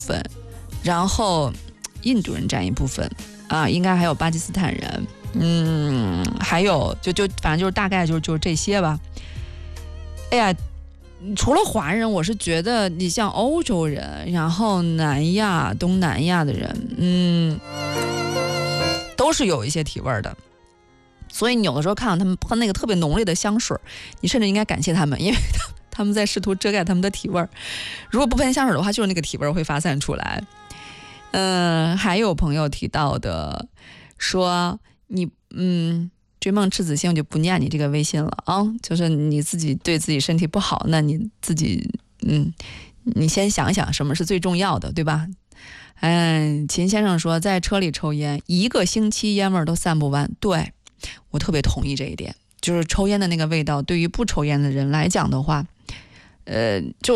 分，然后印度人占一部分啊，应该还有巴基斯坦人，还有反正就是大概就是这些吧。哎呀，除了华人，我是觉得你像欧洲人，然后南亚、东南亚的人，都是有一些体味的。所以你有的时候看到他们喷那个特别浓烈的香水，你甚至应该感谢他们，因为他们在试图遮盖他们的体味。如果不喷香水的话，就是那个体味会发散出来。还有朋友提到的说你追梦赤子心，我就不念你这个微信了啊，就是你自己对自己身体不好，那你自己你先想想什么是最重要的，对吧？秦先生说在车里抽烟1个星期烟味都散不完，对，我特别同意这一点，就是抽烟的那个味道对于不抽烟的人来讲的话就